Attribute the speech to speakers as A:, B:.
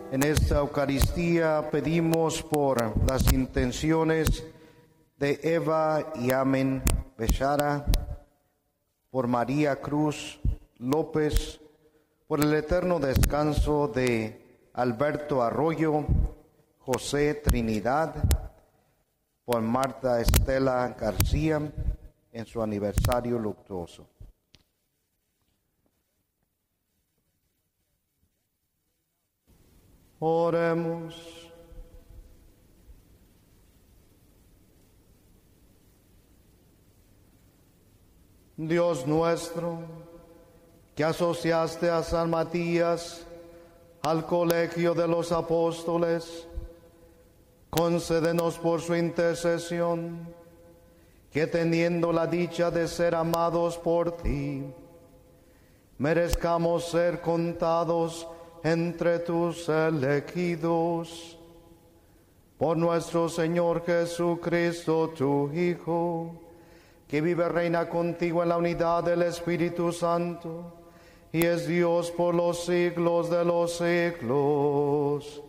A: En esta Eucaristía pedimos por las intenciones de Eva y Amen Bechara, por María Cruz López, por el eterno descanso de Alberto Arroyo, José Trinidad, por Marta Estela García en su aniversario luctuoso. Oremos. Dios nuestro, que asociaste a San Matías al colegio de los apóstoles, concédenos por su intercesión que teniendo la dicha de ser amados por ti, merezcamos ser contados entre tus elegidos. Por nuestro Señor Jesucristo, tu Hijo, que vive y reina contigo en la unidad del Espíritu Santo, y es Dios por los siglos de los siglos.